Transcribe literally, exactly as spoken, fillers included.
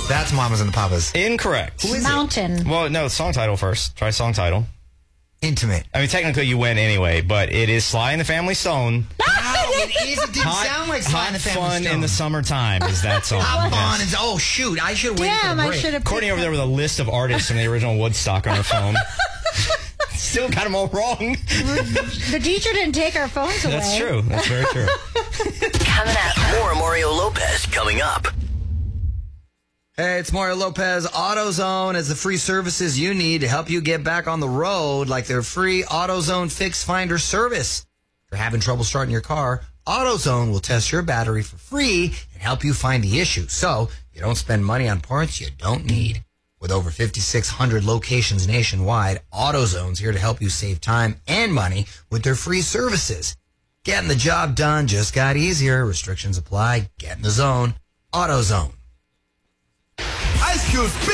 That's Mamas and the Papas. Incorrect. Who is Mountain. it? Well, no, song title first. Try song title. Intimate. I mean, technically you win anyway, but it is Sly and the Family Stone. Wow, it is. It didn't Hot, sound like Sly hot and the Family fun Stone. in the summertime is that song. Hot fun. Yes. And, oh, shoot. I should have waited for Damn, the I break. should have. Courtney over there with a list of artists from the original Woodstock on her phone. Still got them all wrong. The teacher didn't take our phones away. That's true. That's very true. Coming up. More Mario Lopez coming up. Hey, it's Mario Lopez. AutoZone is the free services you need to help you get back on the road, like their free AutoZone Fix Finder service. If you're having trouble starting your car, AutoZone will test your battery for free and help you find the issue, so you don't spend money on parts you don't need. With over fifty-six hundred locations nationwide, AutoZone's here to help you save time and money with their free services. Getting the job done just got easier. Restrictions apply. Get in the zone. AutoZone. Ice Cube's